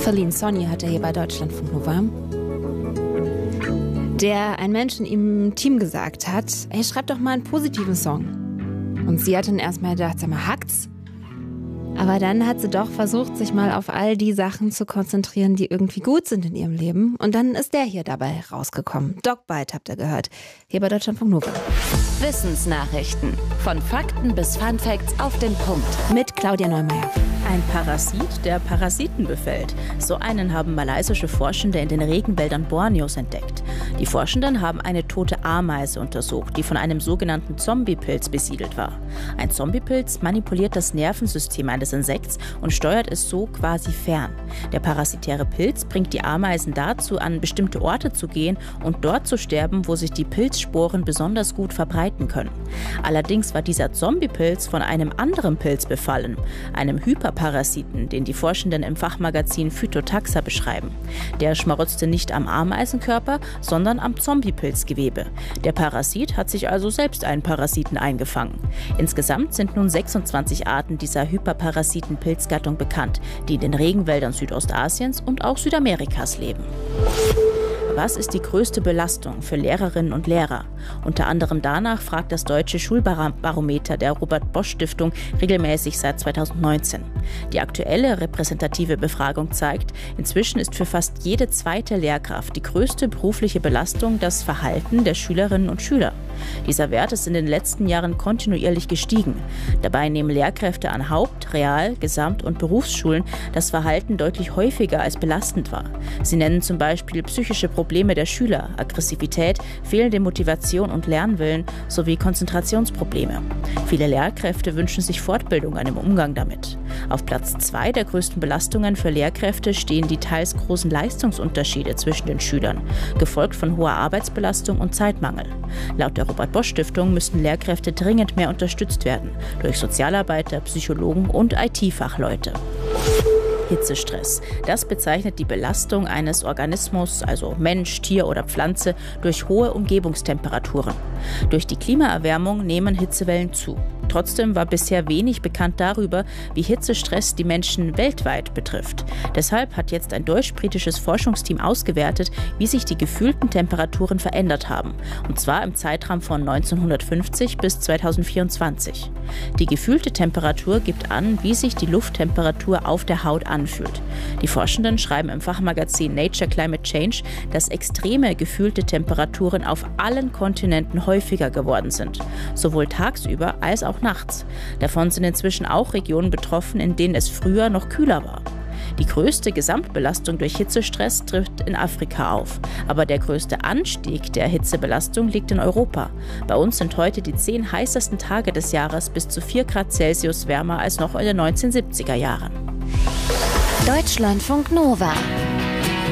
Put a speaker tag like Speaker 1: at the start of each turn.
Speaker 1: Feline Sonny hatte hier bei Deutschlandfunk Nova, der ein Mensch in ihrem Team gesagt hat, hey, schreib doch mal einen positiven Song. Und sie hat dann erstmal gedacht, sag mal, hackt's? Aber dann hat sie doch versucht, sich mal auf all die Sachen zu konzentrieren, die irgendwie gut sind in ihrem Leben. Und dann ist der hier dabei rausgekommen. Dogbite habt ihr gehört, hier bei Deutschlandfunk Nova.
Speaker 2: Wissensnachrichten. Von Fakten bis Funfacts auf den Punkt.
Speaker 1: Mit Claudia Neumeier.
Speaker 3: Ein Parasit, der Parasiten befällt. So einen haben malaysische Forschende in den Regenwäldern Borneos entdeckt. Die Forschenden haben eine tote Ameise untersucht, die von einem sogenannten Zombiepilz besiedelt war. Ein Zombiepilz manipuliert das Nervensystem eines Insekts und steuert es so quasi fern. Der parasitäre Pilz bringt die Ameisen dazu, an bestimmte Orte zu gehen und dort zu sterben, wo sich die Pilzsporen besonders gut verbreiten können. Allerdings war dieser Zombiepilz von einem anderen Pilz befallen, einem Hyperparasiten, den die Forschenden im Fachmagazin Phytotaxa beschreiben. Der schmarotzte nicht am Ameisenkörper, sondern am Zombiepilzgewebe. Der Parasit hat sich also selbst einen Parasiten eingefangen. Insgesamt sind nun 26 Arten dieser Hyperparasiten-Pilzgattung bekannt, die in den Regenwäldern Südostasiens und auch Südamerikas leben. Was ist die größte Belastung für Lehrerinnen und Lehrer? Unter anderem danach fragt das Deutsche Schulbarometer der Robert-Bosch-Stiftung regelmäßig seit 2019. Die aktuelle repräsentative Befragung zeigt, inzwischen ist für fast jede zweite Lehrkraft die größte berufliche Belastung das Verhalten der Schülerinnen und Schüler. Dieser Wert ist in den letzten Jahren kontinuierlich gestiegen. Dabei nehmen Lehrkräfte an Haupt-, Real-, Gesamt- und Berufsschulen das Verhalten deutlich häufiger als belastend wahr. Sie nennen zum Beispiel psychische Probleme der Schüler, Aggressivität, fehlende Motivation und Lernwillen sowie Konzentrationsprobleme. Viele Lehrkräfte wünschen sich Fortbildung an dem Umgang damit. Auf Platz 2 der größten Belastungen für Lehrkräfte stehen die teils großen Leistungsunterschiede zwischen den Schülern, gefolgt von hoher Arbeitsbelastung und Zeitmangel. Laut der Robert-Bosch-Stiftung müssten Lehrkräfte dringend mehr unterstützt werden, durch Sozialarbeiter, Psychologen und IT-Fachleute. Hitzestress. Das bezeichnet die Belastung eines Organismus, also Mensch, Tier oder Pflanze, durch hohe Umgebungstemperaturen. Durch die Klimaerwärmung nehmen Hitzewellen zu. Trotzdem war bisher wenig bekannt darüber, wie Hitzestress die Menschen weltweit betrifft. Deshalb hat jetzt ein deutsch-britisches Forschungsteam ausgewertet, wie sich die gefühlten Temperaturen verändert haben. Und zwar im Zeitraum von 1950 bis 2024. Die gefühlte Temperatur gibt an, wie sich die Lufttemperatur auf der Haut anfühlt. Die Forschenden schreiben im Fachmagazin Nature Climate Change, dass extreme gefühlte Temperaturen auf allen Kontinenten häufiger geworden sind. Sowohl tagsüber als auch nachts. Davon sind inzwischen auch Regionen betroffen, in denen es früher noch kühler war. Die größte Gesamtbelastung durch Hitzestress trifft in Afrika auf. Aber der größte Anstieg der Hitzebelastung liegt in Europa. Bei uns sind heute die 10 heißesten Tage des Jahres bis zu 4 Grad Celsius wärmer als noch in den 1970er Jahren.
Speaker 2: Deutschlandfunk Nova.